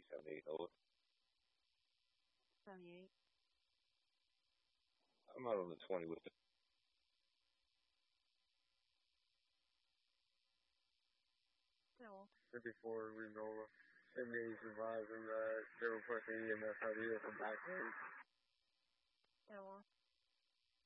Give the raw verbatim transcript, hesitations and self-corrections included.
seventy-eight over. seventy-eight. I'm out on the twenty with the Still. fifty-four Renola. seventy-eight survives and uh, they request an E M S idea from back range. Still.